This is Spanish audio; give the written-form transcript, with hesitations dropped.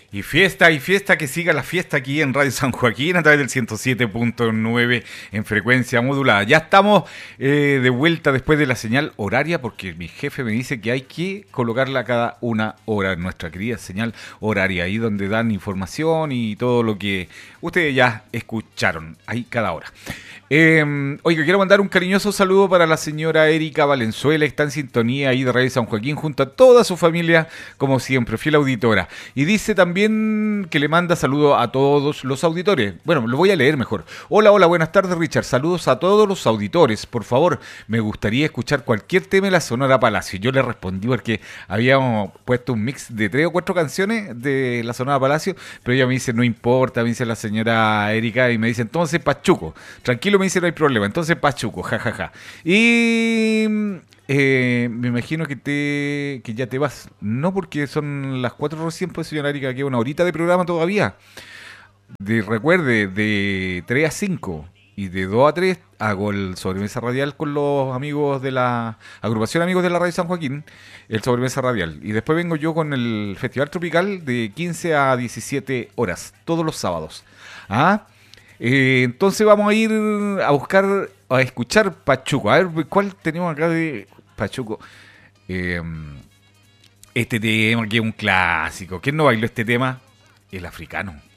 Y fiesta, que siga la fiesta aquí en Radio San Joaquín a través del 107.9 en frecuencia modulada. Ya estamos de vuelta después de la señal horaria porque mi jefe me dice que hay que colocarla cada una hora en nuestra querida señal horaria, ahí donde dan información y todo lo que ustedes ya escucharon, ahí cada hora. Oiga, quiero mandar un cariñoso saludo para la señora Erika Valenzuela, está en sintonía ahí de Radio San Joaquín junto a toda su familia, como siempre, fiel auditora. Y dice también que le manda saludos a todos los auditores. Bueno, lo voy a leer mejor. Hola, buenas tardes, Richard. Saludos a todos los auditores. Por favor, me gustaría escuchar cualquier tema de la Sonora Palacio. Yo le respondí porque habíamos puesto un mix de 3 o 4 canciones de la Sonora Palacio, pero ella me dice, no importa, me dice la señora Erika, y me dice, entonces Pachuco. Tranquilo, me dice, no hay problema. Entonces Pachuco, jajaja. Y me imagino que ya te vas. No, porque son las 4 recién, pues señora Erika, queda una horita de programa todavía. Recuerde, de 3 a 5 y de 2 a 3 hago el sobremesa radial con los amigos de la agrupación Amigos de la Radio San Joaquín, el sobremesa radial. Y después vengo yo con el Festival Tropical de 15 a 17 horas, todos los sábados. Entonces vamos a ir a buscar, a escuchar Pachuco. A ver, ¿cuál tenemos acá de Pachuco? Este tema que es un clásico. ¿Quién no bailó este tema? El africano.